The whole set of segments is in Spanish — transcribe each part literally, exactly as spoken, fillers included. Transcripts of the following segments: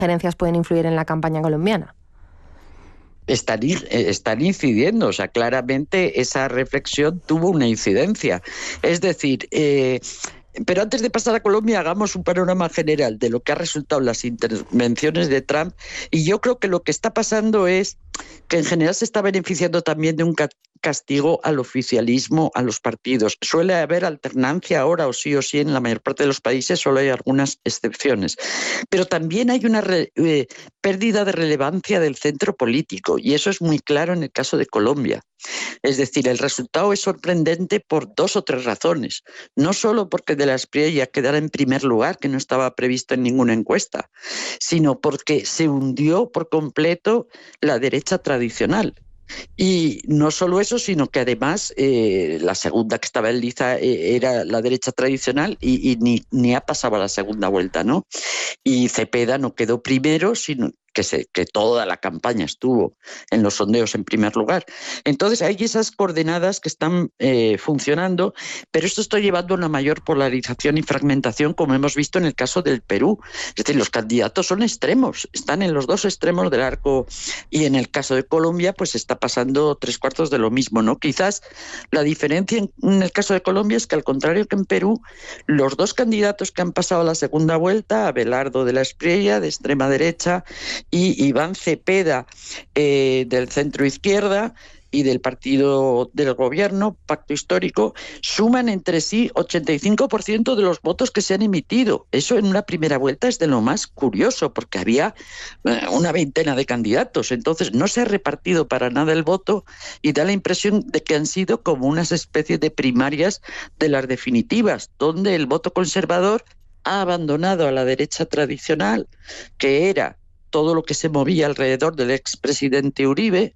injerencias pueden influir en la campaña colombiana? Están, están incidiendo, o sea, claramente esa reflexión tuvo una incidencia. Es decir, eh, pero antes de pasar a Colombia, hagamos un panorama general de lo que ha resultado las intervenciones de Trump, y yo creo que lo que está pasando es que en general se está beneficiando también de un castigo al oficialismo, a los partidos. Suele haber alternancia ahora, o sí o sí, en la mayor parte de los países, solo hay algunas excepciones. Pero también hay una re, eh, pérdida de relevancia del centro político, y eso es muy claro en el caso de Colombia. Es decir, el resultado es sorprendente por dos o tres razones. No solo porque de la Espriella quedara en primer lugar, que no estaba previsto en ninguna encuesta, sino porque se hundió por completo la derecha tradicional. Y no solo eso, sino que además eh, la segunda que estaba en liza eh, era la derecha tradicional y, y ni, ni ha pasado a la segunda vuelta, ¿no? Y Cepeda no quedó primero, sino que, se, que toda la campaña estuvo en los sondeos en primer lugar. Entonces hay esas coordenadas que están eh, funcionando, pero esto está llevando a una mayor polarización y fragmentación, como hemos visto en el caso del Perú. Es decir, los candidatos son extremos, están en los dos extremos del arco, y en el caso de Colombia pues está pasando tres cuartos de lo mismo, ¿no? Quizás la diferencia en, en el caso de Colombia es que, al contrario que en Perú, los dos candidatos que han pasado a la segunda vuelta, Abelardo de la Espriella, de extrema derecha, y Iván Cepeda, eh, del centro izquierda y del partido del gobierno, Pacto Histórico, suman entre sí ochenta y cinco por ciento de los votos que se han emitido. Eso en una primera vuelta es de lo más curioso, porque había eh, una veintena de candidatos, entonces no se ha repartido para nada el voto, y da la impresión de que han sido como unas especies de primarias de las definitivas, donde el voto conservador ha abandonado a la derecha tradicional, que era todo lo que se movía alrededor del expresidente Uribe.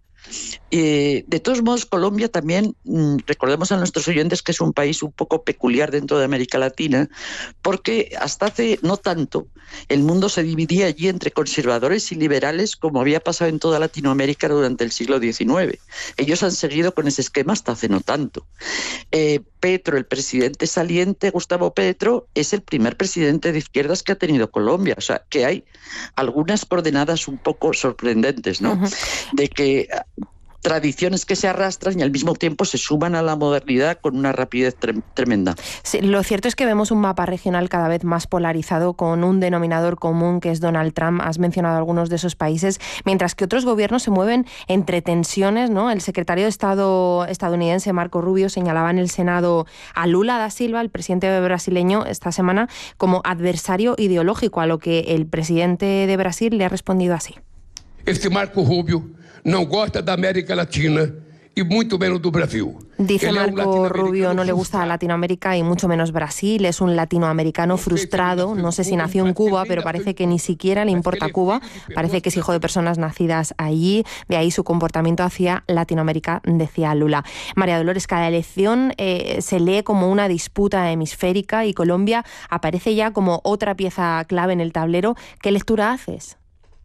Eh, de todos modos, Colombia también, mmm, recordemos a nuestros oyentes que es un país un poco peculiar dentro de América Latina, porque hasta hace no tanto el mundo se dividía allí entre conservadores y liberales, como había pasado en toda Latinoamérica durante el siglo diecinueve. Ellos han seguido con ese esquema hasta hace no tanto. Eh, Petro, el presidente saliente, Gustavo Petro, es el primer presidente de izquierdas que ha tenido Colombia. O sea, que hay algunas coordenadas un poco sorprendentes, ¿no? Uh-huh. De que tradiciones que se arrastran y al mismo tiempo se suman a la modernidad con una rapidez tre- tremenda. Sí, lo cierto es que vemos un mapa regional cada vez más polarizado, con un denominador común que es Donald Trump. Has mencionado algunos de esos países, mientras que otros gobiernos se mueven entre tensiones, ¿no? El secretario de Estado estadounidense, Marco Rubio, señalaba en el Senado a Lula da Silva, el presidente brasileño, esta semana como adversario ideológico, a lo que el presidente de Brasil le ha respondido así. Este Marco Rubio no gosta de América Latina y mucho menos do Brasil. Dice Marco Rubio, no le gusta a Latinoamérica y mucho menos Brasil. Es un latinoamericano frustrado. No sé si nació en Cuba, pero parece que ni siquiera le importa Cuba. Parece que es hijo de personas nacidas allí. De ahí su comportamiento hacia Latinoamérica, decía Lula. María Dolores, cada elección eh, se lee como una disputa hemisférica y Colombia aparece ya como otra pieza clave en el tablero. ¿Qué lectura haces?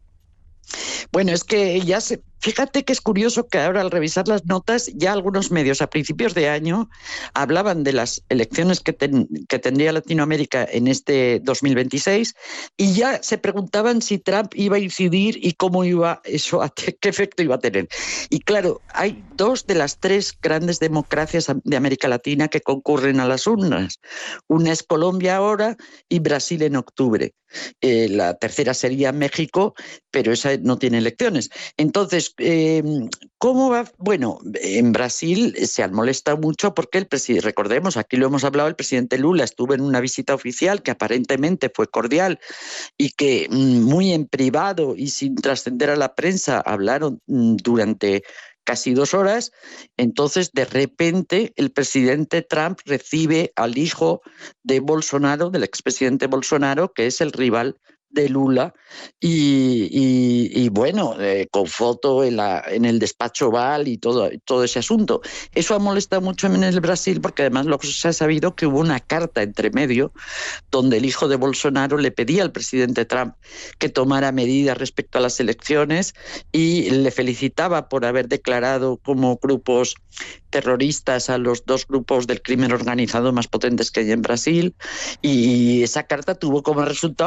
Bueno, es que ya se... Fíjate que es curioso que ahora, al revisar las notas, ya algunos medios a principios de año hablaban de las elecciones que, ten, que tendría Latinoamérica en este dos mil veintiséis, y ya se preguntaban si Trump iba a incidir y cómo iba eso, a qué efecto iba a tener. Y claro, hay dos de las tres grandes democracias de América Latina que concurren a las urnas. Una es Colombia ahora y Brasil en octubre. Eh, la tercera sería México, pero esa no tiene elecciones. Entonces, Eh, ¿cómo va? Bueno, en Brasil se han molestado mucho porque el presidente, recordemos, aquí lo hemos hablado, el presidente Lula estuvo en una visita oficial que aparentemente fue cordial y que muy en privado y sin trascender a la prensa hablaron durante casi dos horas. Entonces, de repente, el presidente Trump recibe al hijo de Bolsonaro, del expresidente Bolsonaro, que es el rival de Lula, y, y, y bueno, eh, con foto en, la, en el despacho Oval y todo, todo ese asunto. Eso ha molestado mucho en el Brasil, porque además lo que se ha sabido que hubo una carta entre medio donde el hijo de Bolsonaro le pedía al presidente Trump que tomara medidas respecto a las elecciones y le felicitaba por haber declarado como grupos terroristas a los dos grupos del crimen organizado más potentes que hay en Brasil, y esa carta tuvo como resultado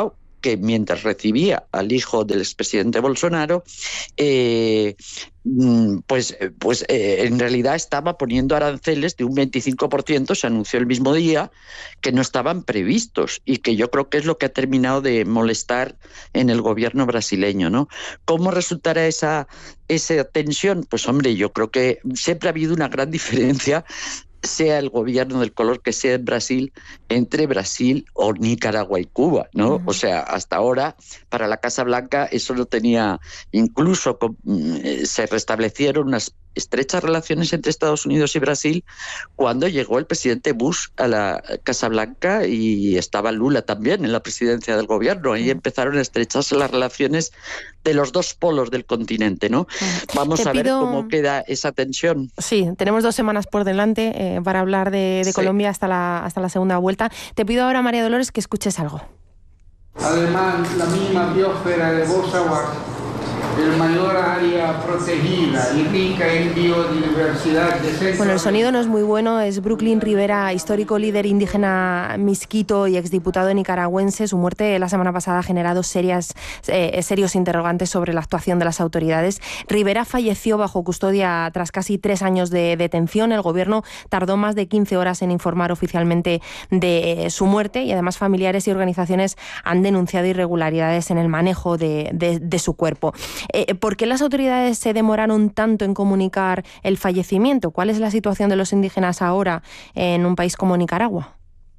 porque mientras recibía al hijo del expresidente Bolsonaro, eh, pues, pues eh, en realidad estaba poniendo aranceles de un veinticinco por ciento, se anunció el mismo día, que no estaban previstos y que yo creo que es lo que ha terminado de molestar en el gobierno brasileño, ¿no? ¿Cómo resultará esa, esa tensión? Pues hombre, yo creo que siempre ha habido una gran diferencia, sea el gobierno del color que sea en Brasil, entre Brasil o Nicaragua y Cuba, ¿no? Uh-huh. O sea, hasta ahora, para la Casa Blanca, eso no tenía, incluso eh, se restablecieron unas estrechas relaciones entre Estados Unidos y Brasil cuando llegó el presidente Bush a la Casa Blanca y estaba Lula también en la presidencia del gobierno. Ahí empezaron a estrecharse las relaciones de los dos polos del continente, ¿no? Vamos Te a ver pido... cómo queda esa tensión. Sí, tenemos dos semanas por delante eh, para hablar de, de sí. Colombia hasta la, hasta la segunda vuelta. Te pido ahora, María Dolores, que escuches algo. Además, la misma biosfera de Bosawar, el mayor área protegida y rica en biodiversidad. De bueno, el sonido no es muy bueno, es Brooklyn Rivera, histórico líder indígena misquito y exdiputado nicaragüense. Su muerte la semana pasada ha generado serias, eh, serios interrogantes sobre la actuación de las autoridades. Rivera falleció bajo custodia tras casi tres años de detención. El gobierno tardó más de quince horas en informar oficialmente de su muerte y además familiares y organizaciones han denunciado irregularidades en el manejo de, de, de su cuerpo. Eh, ¿Por qué las autoridades se demoraron tanto en comunicar el fallecimiento? ¿Cuál es la situación de los indígenas ahora en un país como Nicaragua?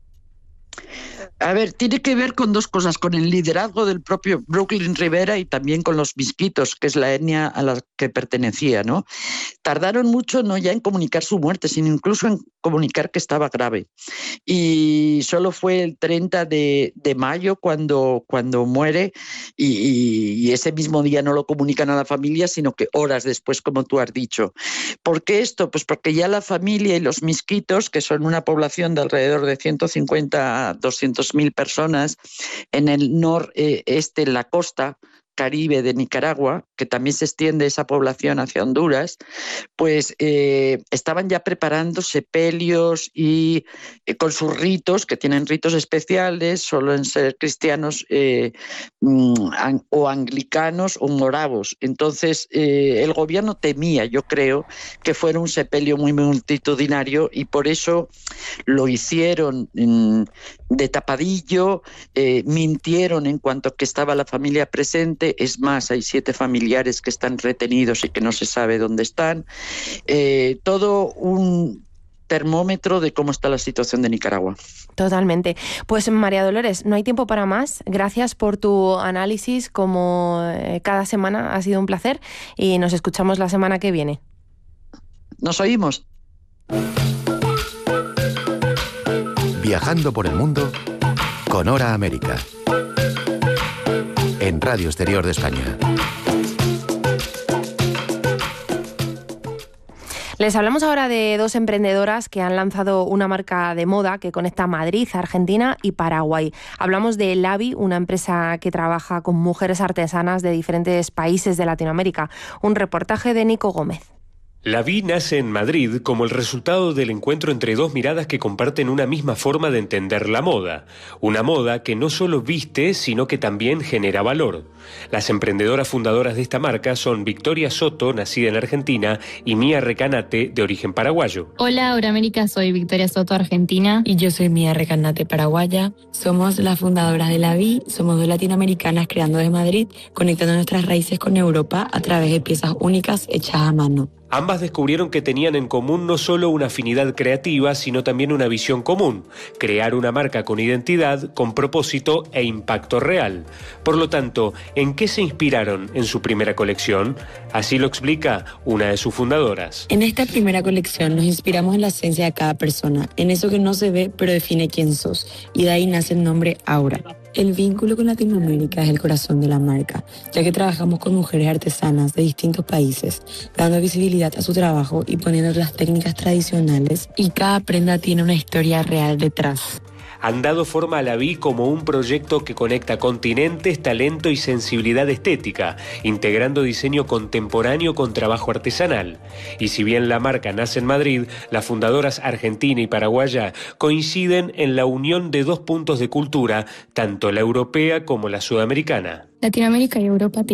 A ver, tiene que ver con dos cosas, con el liderazgo del propio Brooklyn Rivera y también con los misquitos, que es la etnia a la que pertenecía, ¿no? Tardaron mucho no ya en comunicar su muerte, sino incluso en comunicar que estaba grave. Y solo fue el treinta de mayo cuando, cuando muere y, y, y ese mismo día no lo comunican a la familia, sino que horas después, como tú has dicho. ¿Por qué esto? Pues porque ya la familia y los misquitos, que son una población de alrededor de ciento cincuenta a doscientos mil personas en el noreste, en la costa Caribe de Nicaragua, que también se extiende esa población hacia Honduras, pues eh, estaban ya preparando sepelios y eh, con sus ritos, que tienen ritos especiales, solo en ser cristianos eh, o anglicanos o moravos. Entonces eh, el gobierno temía, yo creo, que fuera un sepelio muy multitudinario y por eso lo hicieron mm, de tapadillo, eh, mintieron en cuanto a que estaba la familia presente. Es más, hay siete familiares que están retenidos y que no se sabe dónde están. Eh, todo un termómetro de cómo está la situación de Nicaragua. Totalmente. Pues María Dolores, no hay tiempo para más. Gracias por tu análisis, como eh, cada semana ha sido un placer y nos escuchamos la semana que viene. Nos oímos. Viajando por el mundo con Hora América. En Radio Exterior de España. Les hablamos ahora de dos emprendedoras que han lanzado una marca de moda que conecta Madrid, Argentina y Paraguay. Hablamos de Lavi, una empresa que trabaja con mujeres artesanas de diferentes países de Latinoamérica. Un reportaje de Nico Gómez. Lavi nace en Madrid como el resultado del encuentro entre dos miradas que comparten una misma forma de entender la moda. Una moda que no solo viste, sino que también genera valor. Las emprendedoras fundadoras de esta marca son Victoria Soto, nacida en Argentina, y Mía Recanate, de origen paraguayo. Hola, Euramérica, soy Victoria Soto, argentina. Y yo soy Mía Recanate, paraguaya. Somos las fundadoras de Lavi, somos dos latinoamericanas creando desde Madrid, conectando nuestras raíces con Europa a través de piezas únicas hechas a mano. Ambas descubrieron que tenían en común no solo una afinidad creativa, sino también una visión común: crear una marca con identidad, con propósito e impacto real. Por lo tanto, ¿en qué se inspiraron en su primera colección? Así lo explica una de sus fundadoras. En esta primera colección nos inspiramos en la esencia de cada persona, en eso que no se ve pero define quién sos, y de ahí nace el nombre Aura. El vínculo con Latinoamérica es el corazón de la marca, ya que trabajamos con mujeres artesanas de distintos países, dando visibilidad a su trabajo y poniendo las técnicas tradicionales, y cada prenda tiene una historia real detrás. han dado forma a la V I como un proyecto que conecta continentes, talento y sensibilidad estética, integrando diseño contemporáneo con trabajo artesanal. Y si bien la marca nace en Madrid, las fundadoras argentina y paraguaya coinciden en la unión de dos puntos de cultura, tanto la europea como la sudamericana. Latinoamérica y Europa